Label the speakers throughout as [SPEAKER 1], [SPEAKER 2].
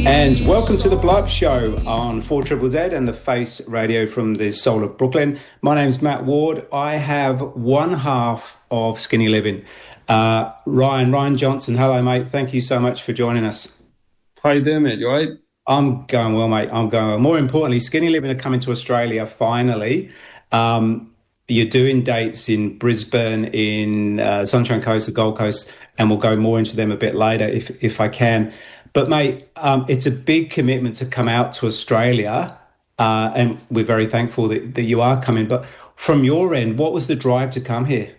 [SPEAKER 1] And welcome to the Blow Up Show on 4ZZZ and the Face Radio from the soul of Brooklyn. My name's Matt Ward. I have one half of Skinny Living, Ryan Johnson. Hello, mate. Thank you so much for joining us.
[SPEAKER 2] How you doing, mate? You all right?
[SPEAKER 1] I'm going well, mate. I'm going well. More importantly, Skinny Living are coming to Australia finally. You're doing dates in Brisbane, in Sunshine Coast, the Gold Coast, and we'll go more into them a bit later if I can. But, mate, it's a big commitment to come out to Australia, and we're very thankful that you are coming. But from your end, what was the drive to come here?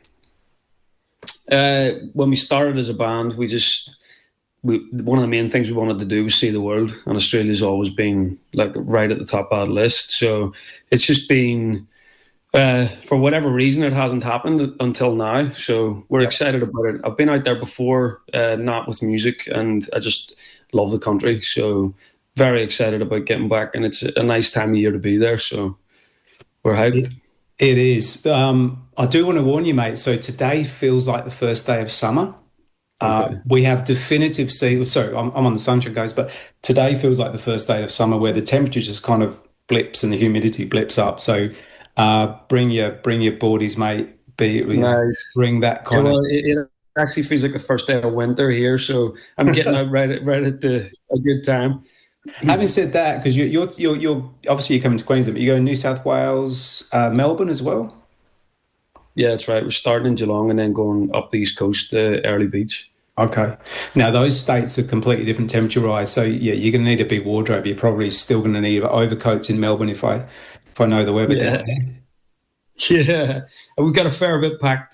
[SPEAKER 2] When we started as a band, one of the main things we wanted to do was see the world, and Australia's always been like right at the top of the list. So it's just been, for whatever reason, it hasn't happened until now. So we're excited about it. I've been out there before, not with music, and I just love the country. So very excited about getting back, and it's a nice time of year to be there. So we're hyped.
[SPEAKER 1] It is. I do want to warn you, mate. So today feels like the first day of summer. Okay. We have definitive season. So I'm on the Sunshine Coast, but today feels like the first day of summer where the temperature just kind of blips and the humidity blips up. So bring your boardies, mate.
[SPEAKER 2] Nice.
[SPEAKER 1] Bring that kind of.
[SPEAKER 2] It actually feels like the first day of winter here, so I'm getting out right at a good time.
[SPEAKER 1] Having said that, because you're obviously you're coming to Queensland, but you go to New South Wales, Melbourne as well.
[SPEAKER 2] Yeah, that's right. We're starting in Geelong and then going up the East Coast, Early Beach.
[SPEAKER 1] Okay. Now, those states are completely different temperature-wise, so yeah, you're going to need a big wardrobe. You're probably still going to need overcoats in Melbourne if I know the weather down there.
[SPEAKER 2] Yeah, and we've got a fair bit packed.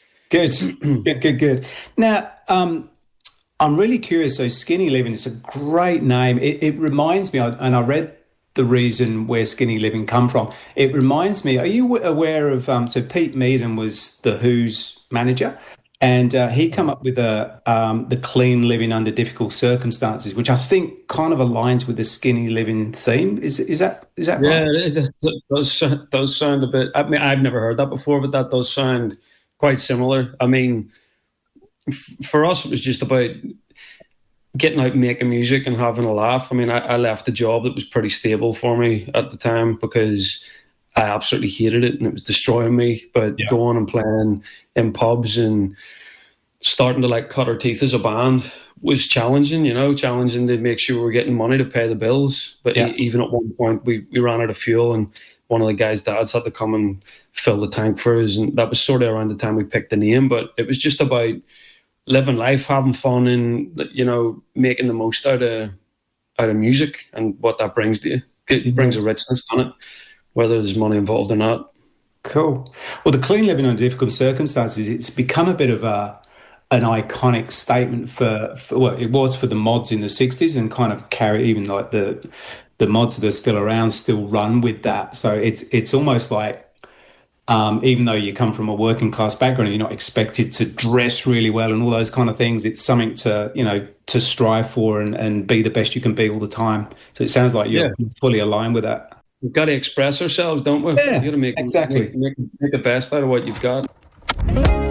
[SPEAKER 1] Good. Now, I'm really curious. So Skinny Living is a great name. It reminds me, and I read the reason where Skinny Living come from. It reminds me, are you aware of, so Pete Meaden was the Who's manager, and he come up with the clean living under difficult circumstances, which I think kind of aligns with the Skinny Living theme. Is that right?
[SPEAKER 2] Yeah, it does sound a bit, I mean, I've never heard that before, but that does sound quite similar. I mean, for us, it was just about getting out, making music and having a laugh. I mean, I left a job that was pretty stable for me at the time because I absolutely hated it and it was destroying me. But going and playing in pubs and starting to like cut our teeth as a band was challenging, challenging to make sure we were getting money to pay the bills. But even at one point, we ran out of fuel and one of the guys' dads had to come and fill the tank for us. And that was sort of around the time we picked the name. But it was just about living life, having fun, and making the most out of music and what that brings to you. It brings a richness on it, whether there's money involved or not.
[SPEAKER 1] Cool. Well, the clean living under difficult circumstances, it's become a bit of an iconic statement for it was for the mods in the 60s, and kind of carry even like the mods that are still around still run with that. So it's almost like, even though you come from a working class background, you're not expected to dress really well and all those kind of things. It's something to strive for and be the best you can be all the time. So it sounds like you're fully aligned with that.
[SPEAKER 2] We've got to express ourselves, don't we?
[SPEAKER 1] Yeah,
[SPEAKER 2] you got to make the best out of what you've got.